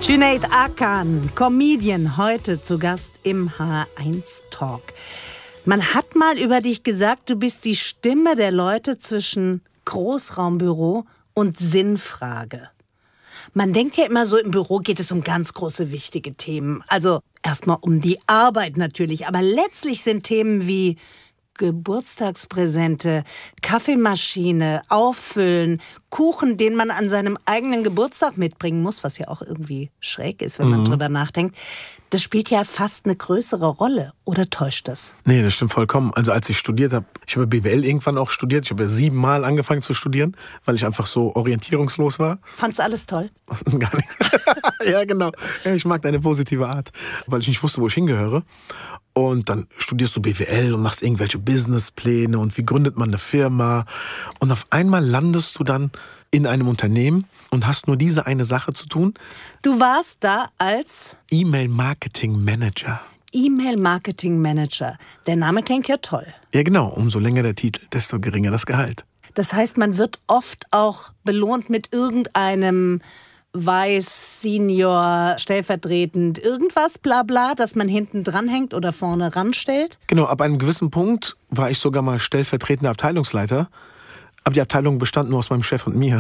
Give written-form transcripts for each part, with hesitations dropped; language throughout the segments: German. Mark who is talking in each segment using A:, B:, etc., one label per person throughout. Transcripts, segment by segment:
A: Cüneyt Akan, Comedian, heute zu Gast im H1 Talk. Man hat mal über dich gesagt, du bist die Stimme der Leute zwischen Großraumbüro und Sinnfrage. Man denkt ja immer so, im Büro geht es um ganz große, wichtige Themen. Also erstmal um die Arbeit natürlich, aber letztlich sind Themen wie Geburtstagspräsente, Kaffeemaschine, Auffüllen, Kuchen, den man an seinem eigenen Geburtstag mitbringen muss, was ja auch irgendwie schräg ist, wenn man drüber nachdenkt. Das spielt ja fast eine größere Rolle. Oder täuscht das?
B: Nee, das stimmt vollkommen. Also als ich studiert habe, ich habe BWL irgendwann auch studiert. Ich habe ja 7 Mal angefangen zu studieren, weil ich einfach so orientierungslos war.
A: Fandst du alles toll?
B: Gar nicht. Ja, genau. Ja, ich mag deine positive Art, weil ich nicht wusste, wo ich hingehöre. Und dann studierst du BWL und machst irgendwelche Businesspläne und wie gründet man eine Firma. Und auf einmal landest du dann in einem Unternehmen und hast nur diese eine Sache zu tun.
A: Du warst da als
B: E-Mail-Marketing-Manager.
A: E-Mail-Marketing-Manager. Der Name klingt ja toll.
B: Ja, genau. Umso länger der Titel, desto geringer das Gehalt.
A: Das heißt, man wird oft auch belohnt mit irgendeinem Weiß, Senior, stellvertretend, irgendwas, bla bla, dass man hinten dran hängt oder vorne ranstellt?
B: Genau, ab einem gewissen Punkt war ich sogar mal stellvertretender Abteilungsleiter. Aber die Abteilung bestand nur aus meinem Chef und mir.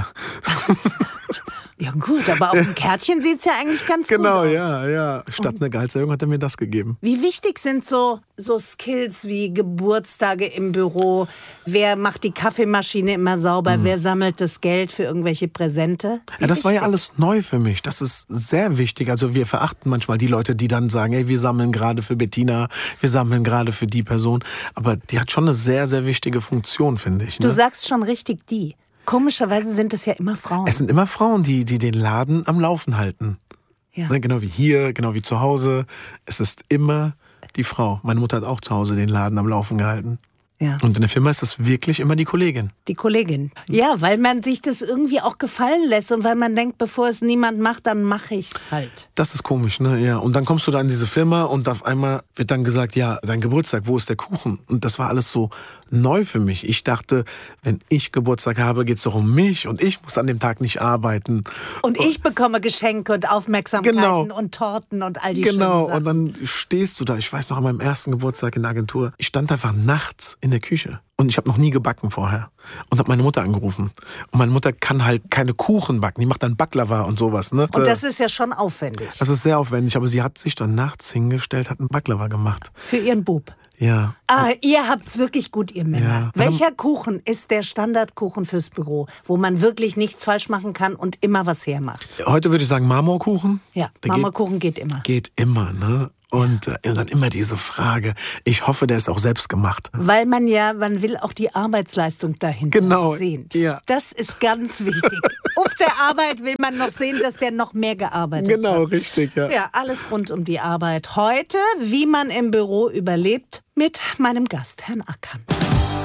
A: Ja gut, aber auf dem Kärtchen sieht es ja eigentlich ganz gut aus.
B: Genau, ja. Statt einer Gehaltserhöhung hat er mir das gegeben.
A: Wie wichtig sind so Skills wie Geburtstage im Büro? Wer macht die Kaffeemaschine immer sauber? Wer sammelt das Geld für irgendwelche Präsente?
B: Ja, das war ja alles neu für mich. Das ist sehr wichtig. Also wir verachten manchmal die Leute, die dann sagen, ey, wir sammeln gerade für Bettina, wir sammeln gerade für die Person. Aber die hat schon eine sehr, sehr wichtige Funktion, finde ich. Ne?
A: Du sagst schon richtig die. Komischerweise sind es ja immer Frauen.
B: Es sind immer Frauen, die den Laden am Laufen halten.
A: Ja.
B: Genau wie hier, genau wie zu Hause. Es ist immer die Frau. Meine Mutter hat auch zu Hause den Laden am Laufen gehalten.
A: Ja.
B: Und in der Firma ist das wirklich immer die Kollegin.
A: Die Kollegin. Ja, weil man sich das irgendwie auch gefallen lässt und weil man denkt, bevor es niemand macht, dann mache ich's halt.
B: Das ist komisch, ne? Ja. Und dann kommst du da in diese Firma und auf einmal wird dann gesagt, ja, dein Geburtstag, wo ist der Kuchen? Und das war alles so neu für mich. Ich dachte, wenn ich Geburtstag habe, geht's doch um mich und ich muss an dem Tag nicht arbeiten.
A: Und ich bekomme Geschenke und Aufmerksamkeiten
B: Genau.
A: und Torten und all die schönen
B: Genau,
A: Sachen.
B: und dann stehst du da. Ich weiß noch, an meinem ersten Geburtstag in der Agentur, ich stand einfach nachts in der Küche. Und ich habe noch nie gebacken vorher. Und habe meine Mutter angerufen. Und meine Mutter kann halt keine Kuchen backen. Die macht dann Baklava und sowas. Ne?
A: Und das ist ja schon aufwendig.
B: Das ist sehr aufwendig. Aber sie hat sich dann nachts hingestellt, hat einen Baklava gemacht.
A: Für ihren Bub.
B: Ja.
A: Ah, ihr habt's wirklich gut, ihr Männer.
B: Ja.
A: Welcher Kuchen ist der Standardkuchen fürs Büro, wo man wirklich nichts falsch machen kann und immer was hermacht?
B: Heute würde ich sagen Marmorkuchen.
A: Ja,
B: Der
A: Marmorkuchen geht immer.
B: Geht immer, ne? Und dann immer diese Frage, ich hoffe, der ist auch selbst gemacht.
A: Weil man will auch die Arbeitsleistung dahinter
B: Genau,
A: sehen.
B: ja.
A: Das ist ganz wichtig. Auf der Arbeit will man noch sehen, dass der noch mehr gearbeitet hat.
B: Genau, richtig, ja.
A: Ja, alles rund um die Arbeit. Heute, wie man im Büro überlebt, mit meinem Gast, Herrn Akan.